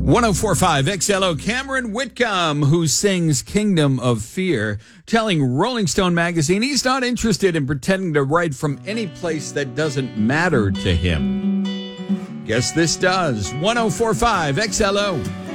1045 XLO, Cameron Whitcomb, who sings Kingdom of Fear, telling Rolling Stone magazine he's not interested in pretending to write from any place that doesn't matter to him. Guess this does. 1045 XLO.